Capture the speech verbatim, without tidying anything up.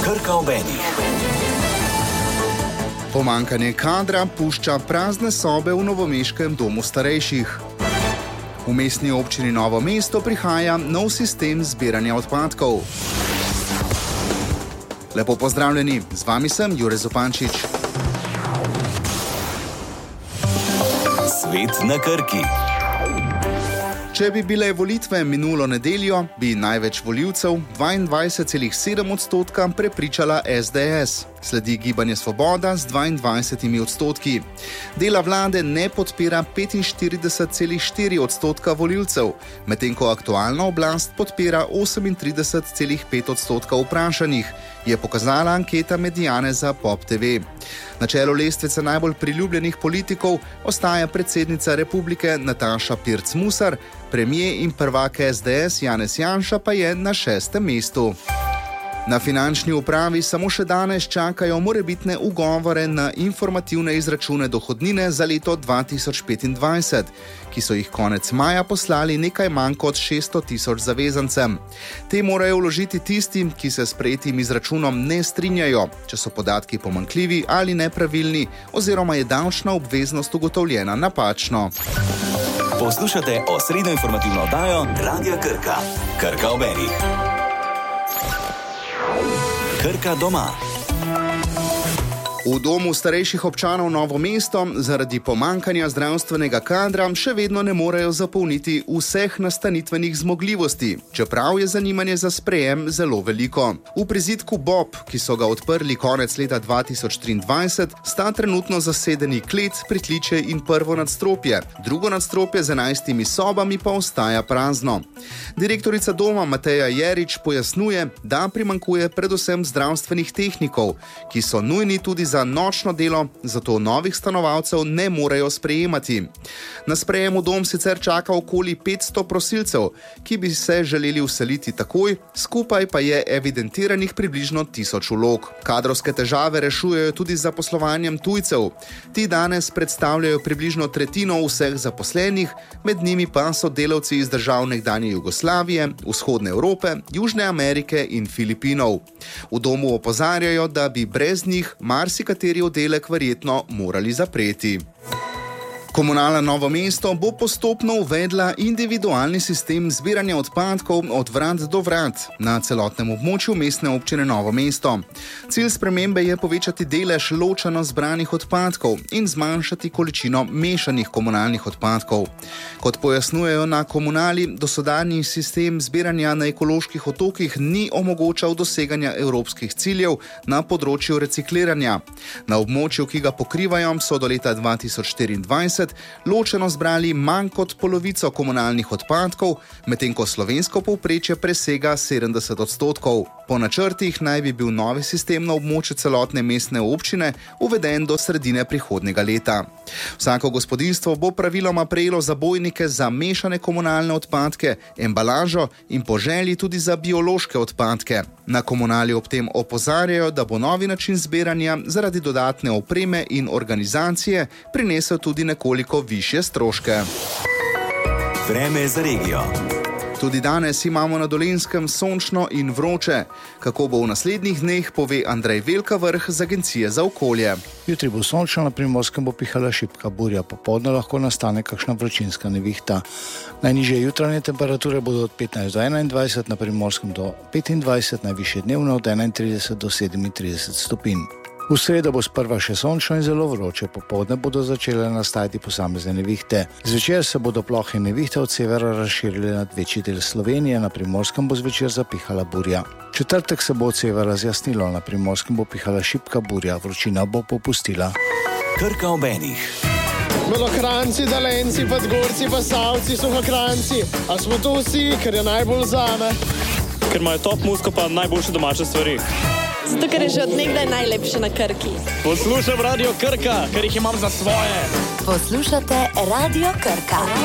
Krka ob enih. Pomanjkanje kadra pušča prazne sobe v novomeškem domu starejših. V mestni občini Novo mesto prihaja nov sistem zbiranja odpadkov. Lepo pozdravljeni, z vami sem Jure Zupančič. Svet na Krki. Če bi bile volitve minulo nedeljo, bi največ volivcev, dvaindvajset celih sedem odstotka, prepričala es de es. Sledi Gibanje Svoboda z dvaindvajsetimi odstotki. Dela vlade ne podpira petinštirideset celih štiri odstotka volivcev, medtem ko aktualna oblast podpira osemintrideset celih pet odstotka vprašanih, je pokazala anketa Mediane za Pop te ve. Na čelu lestvice najbolj priljubljenih politikov ostaja predsednica republike Nataša Pirc Musar, premier in prvak es de es Janez Janša pa je na šestem mestu. Na finančni upravi samo še danes čakajo morebitne ugovore na informativne izračune dohodnine za leto dva tisoč petindvajset, ki so jih konec maja poslali nekaj manj kot šeststo tisoč zavezancem. Te morajo vložiti tisti, ki se s sprejetim izračunom ne strinjajo, če so podatki pomanjkljivi ali nepravilni, oziroma je davčna obveznost ugotovljena napačno. Poslušate osrednjo informativno oddajo Radia Krka. Krka ob enih. Krka doma. V domu starejših občanov Novo mesto zaradi pomanjkanja zdravstvenega kadra še vedno ne morejo zapolniti vseh nastanitvenih zmogljivosti, čeprav je zanimanje za sprejem zelo veliko. V prizidku Bob, ki so ga odprli konec leta dva tisoč triindvajset, sta trenutno zasedeni klet, pritličje in prvo nadstropje. Drugo nadstropje z enajstimi sobami pa ostaja prazno. Direktorica doma Mateja Jerič pojasnjuje, da primanjkuje predvsem zdravstvenih tehnikov, ki so nujni tudi za nočno delo, zato novih stanovalcev ne morejo sprejemati. Na sprejem v dom sicer čaka okoli petsto prosilcev, ki bi se želeli vseliti takoj, skupaj pa je evidentiranih približno tisoč vlog. Kadrovske težave rešujejo tudi z zaposlovanjem tujcev. Ti danes predstavljajo približno tretjino vseh zaposlenih, med njimi pa so delavci iz držav nekdanje Jugoslavije, Vzhodne Evrope, Južne Amerike in Filipinov. V domu opozarjajo, da bi brez njih marsikateri oddelek verjetno morali zapreti. Komunala Novo mesto bo postopno uvedla individualni sistem zbiranja odpadkov od vrat do vrat na celotnem območju mestne občine Novo mesto. Cilj spremembe je povečati delež ločeno zbranih odpadkov in zmanjšati količino mešanih komunalnih odpadkov. Kot pojasnjujejo na komunali, dosedanji sistem zbiranja na ekoloških otokih ni omogočal doseganja evropskih ciljev na področju recikliranja. Na območju, ki ga pokrivajo, so do leta dva tisoč štiriindvajset ločeno zbrali manj kot polovico komunalnih odpadkov, medtem ko slovensko povprečje presega sedemdeset odstotkov. Po načrtih naj bi bil novi sistem na območju celotne mestne občine uveden do sredine prihodnjega leta. Vsako gospodinjstvo bo praviloma prejelo zabojnike za mešane komunalne odpadke, embalažo in po želji tudi za biološke odpadke. Na komunali ob tem opozarjajo, da bo novi način zbiranja zaradi dodatne opreme in organizacije prinesel tudi nekoliko višje stroške. Vreme za regijo. Tudi danes imamo na Dolenjskem sončno in vroče. Kako bo v naslednjih dneh, pove Andrej Velkavrh z Agencije za okolje. Jutri bo sončno, na Primorskem bo pihala šibka burja, popoldne lahko nastane kakšna vročinska nevihta. Najnižje jutranje temperature bodo od petnajst do enaindvajset, na Primorskem do petindvajset, najvišje dnevno od enaintrideset do sedemintrideset stopinj. V sredo bo sprva še sončno in zelo vroče, popoldne bodo začele nastajati posamezne nevihte. Zvečer se bodo plohe nevihte od severa razširile nad večji del Slovenije, na Primorskem bo zvečer zapihala burja. Četrtek se bo od severa zjasnilo, na Primorskem bo pihala šibka burja, vročina bo popustila. Krka ob enih. Belokranci, Dolenjci, Podgorci, Posavci, Suhokranci. A smo to vsi, ker je najbolj zame? Ker imajo top muziko pa najboljše domače stvari. Zato, ker je že od nekdaj najlepše na Krki. Poslušam Radio Krka, ker jih imam za svoje. Poslušate Radio Krka.